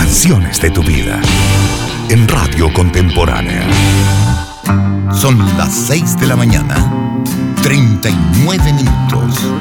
Canciones de tu vida. En Radio Contemporánea. Son las 6 de la mañana, 39 minutos.